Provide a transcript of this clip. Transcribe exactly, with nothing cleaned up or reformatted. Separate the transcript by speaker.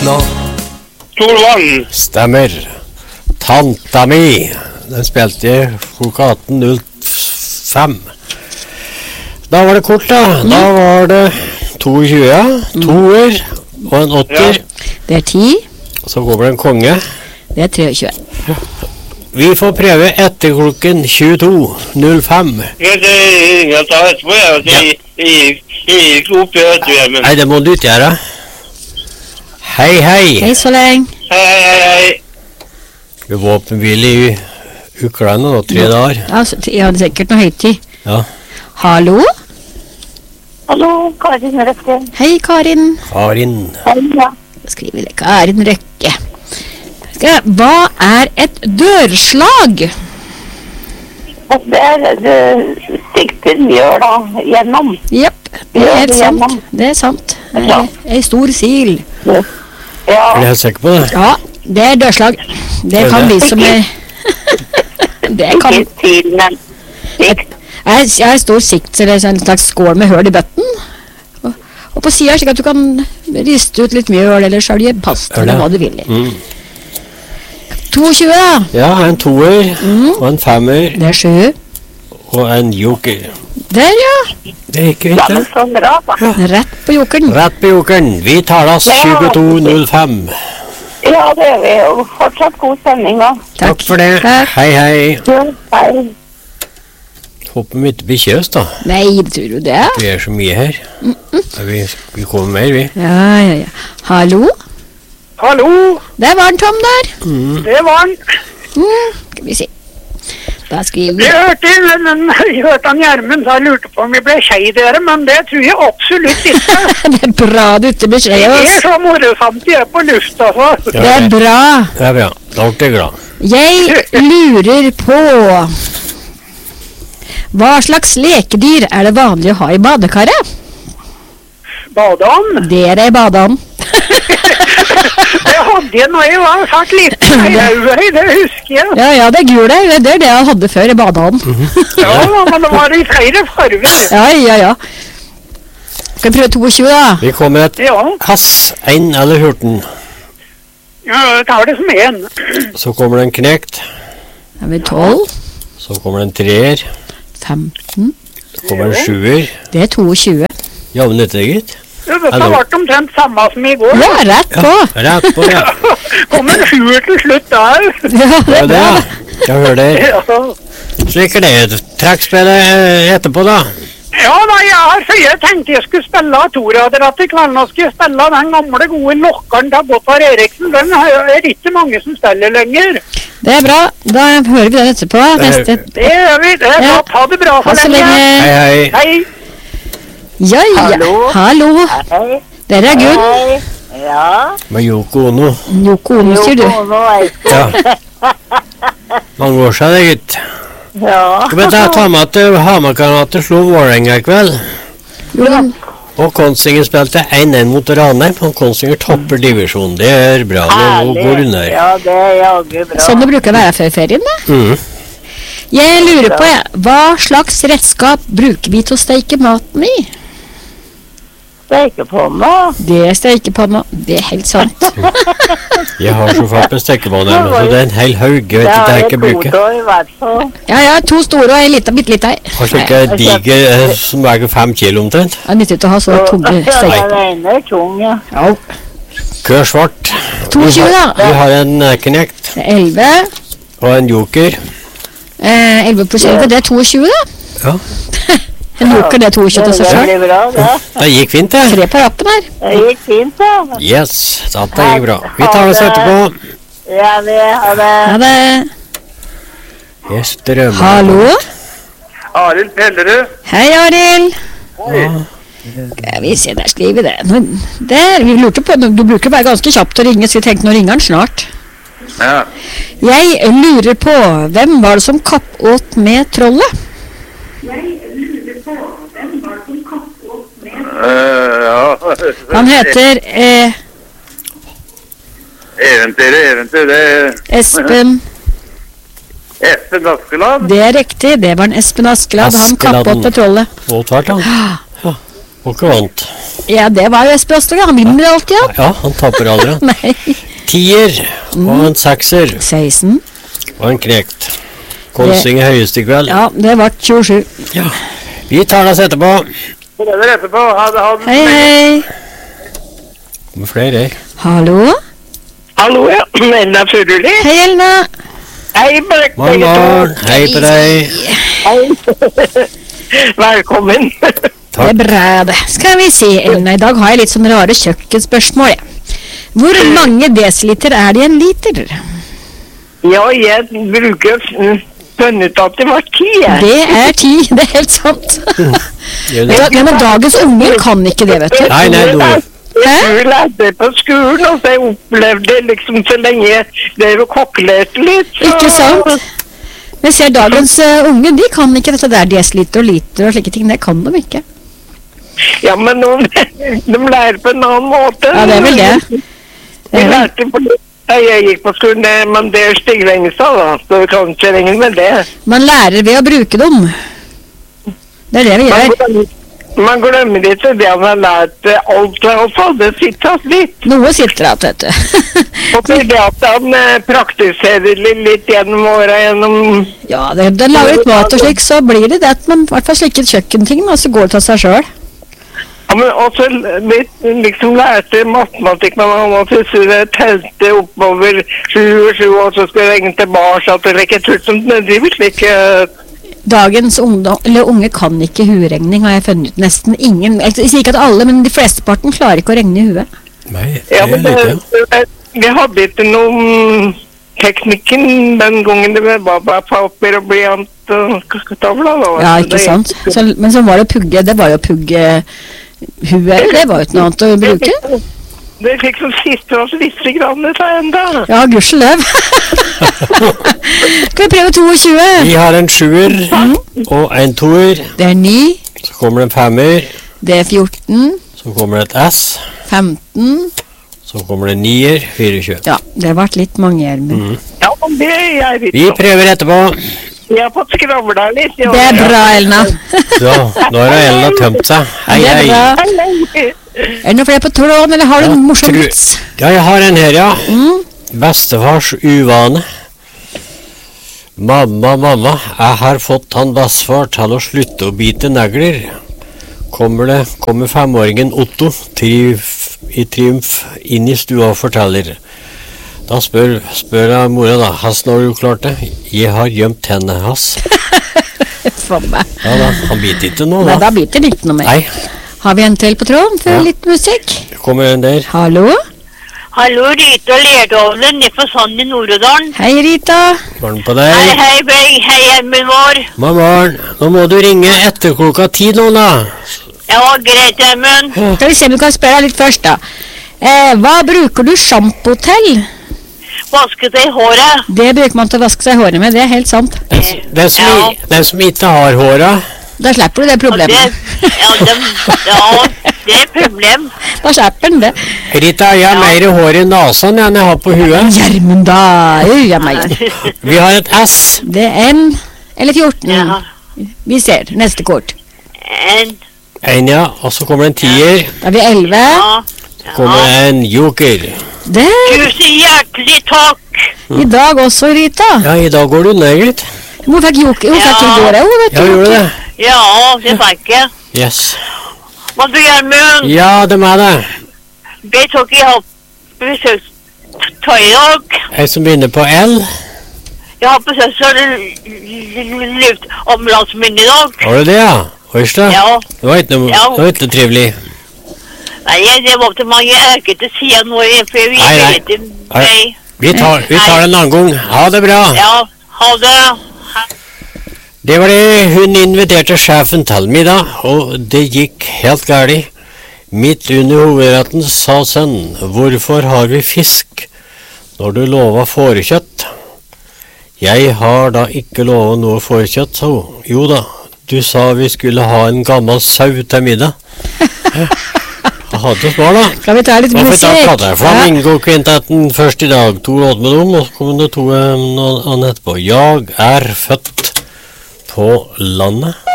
Speaker 1: nå.
Speaker 2: Solvang.
Speaker 1: Stemmer. Tanta mi. Den spilte jeg klokka atten null fem. Da var det kort da. Da var det tjueto, ja. Toer og en åtter.
Speaker 3: Det er ti.
Speaker 1: Så kommer det en konge.
Speaker 3: Det er tjuetre.
Speaker 1: Vi får prøve etter klokken tjueto null fem.
Speaker 2: Jeg ringer til etterpå, jeg gir ikke opp i etterhjemmen.
Speaker 1: Nei, det må du ikke gjøre. Hei, hei.
Speaker 3: Hei så lenge.
Speaker 2: Hei, hei, hei.
Speaker 1: Vi var våpenhvile i Ukraina nå, tre dager.
Speaker 3: Ja, så- jeg hadde sikkert noe høytid.
Speaker 1: Ja.
Speaker 3: Hallo?
Speaker 4: Hallo, Karin Røkke.
Speaker 3: Hei, Karin.
Speaker 1: Karin.
Speaker 4: Hei, ja.
Speaker 3: Skriver det, Karin Røkke. Skal jeg- Hva er et dørslag?
Speaker 4: Det er det stikter mjøla gjennom.
Speaker 3: Jepp, det er helt sant. Det er sant. Det er en stor sil.
Speaker 4: Ja.
Speaker 1: Er du helt sikker på det?
Speaker 3: Ja, det er dørslag. Det kan vi som er... Det kan...
Speaker 4: Ikke til, men sikt.
Speaker 3: Jeg jeg har stor sikt, eller en slags skål med høl i bøtten. Og, og på siden slik at du kan riste ut litt mjøl, eller skjølge pasta, eller hva du vil i.
Speaker 1: Mm.
Speaker 3: tjueto da.
Speaker 1: Ja, en toer og en femmer
Speaker 3: Det er sju.
Speaker 1: og en joker.
Speaker 3: Der, ja.
Speaker 1: Det gikk
Speaker 4: Ja,
Speaker 1: fint,
Speaker 4: men
Speaker 1: det.
Speaker 4: så bra, da.
Speaker 3: Rett på jokeren.
Speaker 1: Rett på jokeren. Vi tar oss tjueto null fem.
Speaker 4: Ja, det er vi jo. Fortsatt god sending, da.
Speaker 1: Takk for det.
Speaker 3: Takk.
Speaker 1: Hei, hei.
Speaker 4: Ja, hei.
Speaker 1: Håper vi ikke blir kjøst, da.
Speaker 3: Nei, det tror du det?
Speaker 1: Vi er så mye her. Ja, vi, vi kommer mer, vi.
Speaker 3: Ja, ja, ja. Hallo?
Speaker 2: Hallo,
Speaker 3: Der var han, Tom, der.
Speaker 2: det var han.
Speaker 3: Mm, skal vi se. Da skriver vi.
Speaker 2: Jeg hørte, den, jeg hørte han Gjermund, så jeg lurte på om vi ble skei dere, men det tror jeg absolutt ikke.
Speaker 3: Det er bra du ikke beskjed
Speaker 2: Det er
Speaker 3: oss.
Speaker 2: så morsomt jeg er på lufta, så.
Speaker 3: Det er bra.
Speaker 1: Det er bra. Da ble jeg glad.
Speaker 3: Jeg lurer på hva slags lekedyr er det vanlig å ha i badekaret?
Speaker 2: Badeand.
Speaker 3: Det er ei badeand.
Speaker 2: Det hadde jeg når jeg var satt litt i øyet, det husker jeg.
Speaker 3: Ja, ja, det er gul det. Det er det jeg hadde før i badeand.
Speaker 2: Ja, men det var i flere farver.
Speaker 3: Ja, ja, ja. Skal vi prøve tjueto da?
Speaker 1: Vi kommer et
Speaker 2: Ja,
Speaker 1: hass, en eller hurten.
Speaker 2: ja, jeg tar det som en.
Speaker 1: Så kommer det en knekt.
Speaker 3: Da har vi tolv,
Speaker 1: Så kommer det en treer.
Speaker 3: femten,
Speaker 1: Så kommer det en sjuer.
Speaker 3: det er tjueto.
Speaker 1: Jevnet det, gitt.
Speaker 2: Ja, dette
Speaker 1: Hallo.
Speaker 2: ble omtrent samme som i går.
Speaker 3: Ja, rett på.
Speaker 1: Rett på, ja.
Speaker 2: Kom en sjuer til slutt der.
Speaker 3: Ja, det
Speaker 1: Ja,
Speaker 3: er
Speaker 1: det,
Speaker 3: bra.
Speaker 1: ja. Jeg hører det.
Speaker 2: Ja.
Speaker 1: Slik er det. Trekkspillet eh, etterpå, da.
Speaker 2: Ja, da, jeg har, så jeg tenkte jeg skulle spille Toradratt i kveld. Nå skal jeg spille den gamle gode lokkeren til Gotthard Eriksen. Den er det ikke mange som spiller lenger.
Speaker 3: Det er bra. Da hører vi den etterpå. Neste.
Speaker 2: Det gjør vi. Det er
Speaker 3: Ja.
Speaker 2: bra. Ha det bra
Speaker 3: Ha
Speaker 2: for
Speaker 3: så
Speaker 2: lenge.
Speaker 3: lenge.
Speaker 1: Hei, hei.
Speaker 2: Hei.
Speaker 3: Ja, ja.
Speaker 4: Hallo.
Speaker 3: Hallo.
Speaker 4: Hei.
Speaker 3: Der er Gunn.
Speaker 4: Hei. Ja.
Speaker 1: Med Yoko Ono.
Speaker 3: Yoko Ono, sier du.
Speaker 4: Jo, nå er det.
Speaker 1: Ja. Mange år siden, det, gitt.
Speaker 4: Ja.
Speaker 1: Skal vi ta, ta med at uh, Hamar-kamerater slo Vålerenga i kveld.
Speaker 3: Jo, men-
Speaker 1: Og Konsinger spilte en en mot Ranheim, og Konsinger topper divisjonen. Det er bra. Nå går
Speaker 4: Herlig.
Speaker 1: under.
Speaker 4: Ja, det er jaggu bra.
Speaker 3: Sånn det bruker å være før ferien, da.
Speaker 1: Mm.
Speaker 3: Jeg lurer på, jeg, hva slags redskap bruker vi til å steike maten i?
Speaker 4: Stekepanna.
Speaker 3: Det er steikepanna. Det er helt sant.
Speaker 1: Jeg har så fælt med stekepanne, men så det er en hel haug. Jeg vet
Speaker 4: Det
Speaker 1: ikke hva
Speaker 4: er
Speaker 1: jeg ikke
Speaker 4: et
Speaker 1: bruker.
Speaker 4: kodo i hvert fall.
Speaker 3: Ja, ja, to store og en liten, bitte liten.
Speaker 1: Har slik en diger eh, som veier fem kilo omtrent.
Speaker 3: Jeg nytter ikke å ha så tunge
Speaker 4: Ja,
Speaker 3: steik.
Speaker 4: den ene er tung, ja.
Speaker 3: Ja.
Speaker 1: Kør svart.
Speaker 3: tjueto, da.
Speaker 1: Vi har en eh, knekt
Speaker 3: Det er elleve.
Speaker 1: og en joker.
Speaker 3: Eh, elleve pluss elleve, det er tjueto, da.
Speaker 1: Ja,
Speaker 3: En joker, det er tjueto til seg
Speaker 4: Det
Speaker 3: selv.
Speaker 4: blir bra, det.
Speaker 1: det gikk fint, det.
Speaker 3: Tre på rappen her.
Speaker 4: Det gikk fint, da.
Speaker 1: Yes, dette gikk bra. Vi tar oss etterpå.
Speaker 4: Ja, vi har det.
Speaker 3: Ja, det.
Speaker 1: Jeg strømmer.
Speaker 3: Hallo?
Speaker 2: Arild Pellerud.
Speaker 3: Hei, Arild. Skal vi se, der skriver vi det. Nå, der, vi lurte på, du bruker å være ganske kjapt å ringe, så vi tenkte nå ringer han snart.
Speaker 2: Ja.
Speaker 3: Jeg lurer på, hvem var det som kappåt med trollet?
Speaker 2: Uh, ja.
Speaker 3: Han heter eh,
Speaker 2: Eventyret, eventyr, det er
Speaker 3: Espen.
Speaker 2: Espen Askeland.
Speaker 3: Det er riktig, det var en Espen Askeland. Han kappåt med trollet.
Speaker 1: Våtvart, han. Og ikke vant.
Speaker 3: Ja, det var jo Espen Aslak. Han vinner alltid, ja.
Speaker 1: Ja, han taper aldri.
Speaker 3: Nei.
Speaker 1: Tier og en sekser
Speaker 3: seksten.
Speaker 1: og en knekt. Konsing er høyest i kveld.
Speaker 3: Ja, det ble tjuesju.
Speaker 1: Ja. Vi tar oss etterpå.
Speaker 2: Prøver etterpå. Ha det, ha det.
Speaker 3: Hei, hei.
Speaker 1: Kommer flere her.
Speaker 3: Hallo?
Speaker 2: Hallo, ja. Elna Furuli.
Speaker 3: Hei, Elna.
Speaker 2: Hei, Brekk.
Speaker 1: Morgen, morgen. Hei på deg.
Speaker 2: Hei. Velkommen.
Speaker 3: Det er bra, det. Skal vi se, Elna. I dag har jeg litt sånn rare kjøkkenspørsmål. jeg. Hvor mange desiliter er det i en liter?
Speaker 2: Ja, jeg bruker mm, funnet ut at det var ti. jeg.
Speaker 3: Det er ti, det er helt sant.
Speaker 1: Gjør det?
Speaker 3: Ja, men dagens unger kan ikke det, vet du.
Speaker 1: Nei, nei, du.
Speaker 3: Hæ?
Speaker 2: Jeg lærte på skolen, og så jeg opplevde liksom så lenge jeg drev og kokkelerte litt. Så...
Speaker 3: Ikke sant? Men ser dagens uh, unge, de kan ikke dette der desiliter og liter og slike ting. Det kan de ikke.
Speaker 2: Ja, men de, de lærer på en annen måte.
Speaker 3: Ja, det er vel det.
Speaker 2: Vi lærte på da jeg gikk på skolen, det- men det er Stigvengstad da, så vi kan ikke regne med det.
Speaker 3: Man lærer ved å bruke dem. Det er det vi
Speaker 2: Man
Speaker 3: gjør.
Speaker 2: glemmer, man glemmer ikke det han har lært eh, alt og alt, det sitter hans litt.
Speaker 3: Noe sitter igjen, vet du.
Speaker 2: Og så er det at han eh, praktiserer litt, litt gjennom året, gjennom...
Speaker 3: Ja, det, den lager litt mat og slik, så blir det det at man i hvert fall slikker kjøkkenting, og så går det til seg selv.
Speaker 2: Ja, men også litt, liksom lærte matematikk, men han måtte telte oppover sju og sju, og så skulle regne tilbake, at det ikke er som det driver slik... eh,
Speaker 3: Dagens ungdom, eller unge kan ikke hueregning, har jeg funnet ut. Nesten ingen, jeg sier ikke at alle, men de fleste parten klarer ikke å regne i huet.
Speaker 1: Nei, det
Speaker 2: Ja,
Speaker 1: er
Speaker 2: men
Speaker 1: litt,
Speaker 2: det,
Speaker 1: ja.
Speaker 2: det, vi hadde ikke noen teknikken den gangen det var bare papir og blyant og tavla. da.
Speaker 3: Ja, ikke
Speaker 2: Det-
Speaker 3: sant? Så, men så var det pugge, det var jo pugge huet, det var jo ikke noe annet å bruke.
Speaker 2: Det fikk som siste oss litt grann det sa enda.
Speaker 3: Ja, gudskjelov. Skal vi prøve tjueto?
Speaker 1: Vi har en sjuer og en toer.
Speaker 3: Det er ni,
Speaker 1: Så kommer det en femmer.
Speaker 3: det er fjorten,
Speaker 1: Så kommer det et S.
Speaker 3: femten.
Speaker 1: Så kommer det en nier. fireogtjue.
Speaker 3: Ja, det ble litt mange her, men
Speaker 2: Ja, men det er jeg litt
Speaker 1: Vi prøver etterpå.
Speaker 2: Jeg har fått skravla litt. ja.
Speaker 3: det er bra, Elna.
Speaker 1: Så, nå har Elna tømt seg. Hei,
Speaker 3: Det er
Speaker 1: hei.
Speaker 3: bra.
Speaker 2: Hei,
Speaker 3: Er det noe flere på tråden, eller har du en morsom
Speaker 1: tru-
Speaker 3: vits?
Speaker 1: Ja, jeg har en her, ja.
Speaker 3: Mm.
Speaker 1: Bestefars uvane. Mamma, mamma, jeg har fått han bestefar til å slutte å bite negler. Kommer det, kommer femåringen Otto triumf, i triumf inn i stua og forteller. Da spør, spør jeg mora da, hvordan har du klart det? Jeg har gjemt tennene hans.
Speaker 3: For meg.
Speaker 1: Ja da, han biter ikke nå
Speaker 3: Nei,
Speaker 1: da.
Speaker 3: da biter det ikke noe mer.
Speaker 1: Nei,
Speaker 3: Har vi en til på tråden for
Speaker 1: Ja.
Speaker 3: litt musikk?
Speaker 1: det kommer en der.
Speaker 3: Hallo?
Speaker 5: Hallo, Rita Lerdovlen, nede fra Sand i Nord-Odalen.
Speaker 3: Hei, Rita.
Speaker 1: Morgen på
Speaker 5: Hei,
Speaker 1: deg.
Speaker 5: hei, Beg, hei, Emil vår.
Speaker 1: Morgen, nå må du ringe etter klokka ti nå da.
Speaker 5: Ja, greit, Emil.
Speaker 3: Skal vi se om vi kan spørre deg litt først, da. Eh, hva bruker du shampoo til?
Speaker 5: Vaske seg i håret.
Speaker 3: Det bruker man til å vaske seg i håret med, det er helt sant.
Speaker 1: Den som,
Speaker 5: Ja.
Speaker 1: i- den som ikke har håra,
Speaker 3: Da slipper du det
Speaker 5: Og det,
Speaker 3: problemet.
Speaker 5: ja, dem, ja, det er problem.
Speaker 3: Da slipper den det.
Speaker 1: Rita, jeg har mer hår i nasen enn jeg har på huet.
Speaker 3: Gjermund da, uja meg.
Speaker 1: Vi har et S.
Speaker 3: Det er M eller fjorten.
Speaker 5: Ja,
Speaker 3: Vi ser, neste kort.
Speaker 5: en,
Speaker 1: En, ja, og så kommer det en tier.
Speaker 3: Da er vi elleve.
Speaker 5: ja,
Speaker 1: Så kommer det
Speaker 5: ja.
Speaker 1: en joker.
Speaker 3: Det
Speaker 5: Tusen hjertelig takk.
Speaker 3: i dag også, Rita.
Speaker 1: Ja, i dag går du ned litt.
Speaker 3: Hun fikk joker, hun fikk
Speaker 5: Ja.
Speaker 3: i går, hun, vet
Speaker 1: Ja, gjorde
Speaker 3: du.
Speaker 1: du det?
Speaker 5: Ja, det fikk jeg.
Speaker 1: Yes.
Speaker 5: Hva du gjør med
Speaker 1: Ja, det er det.
Speaker 5: det tok jeg opp besøkstøy i dag.
Speaker 1: En som begynner på L.
Speaker 5: Jeg har besøkt så luft ambulansen min i dag.
Speaker 1: Har du det, ja? Høysta?
Speaker 5: Ja.
Speaker 1: Det var ikke noe,
Speaker 5: Ja.
Speaker 1: det var ikke noe trivelig.
Speaker 5: Nei, det var ikke mange jeg ikke til siden nå, for jeg
Speaker 1: Nei, nei.
Speaker 5: vet ikke.
Speaker 1: Nei.
Speaker 5: Nei.
Speaker 1: Vi tar, vi tar det en annen gang. Ha det bra.
Speaker 5: Ja, ha det. Ha.
Speaker 1: Det var det. Hun inviterte sjefen til middag, og det gikk helt galt. Midt under hovedretten sa sønnen, hvorfor har vi fisk når du lova fårekjøtt? Jeg har da ikke lova noe fårekjøtt, sa hun. Jo da, du sa vi skulle ha en gammel sau til middag. Jeg hadde svar da.
Speaker 3: Skal vi ta litt
Speaker 1: Da får vi ta
Speaker 3: musikk?
Speaker 1: plata. Flamingo-kvintetten først i dag. To låter med dem, og så kommer det to eh, noe annet etterpå. Jeg er født på landet.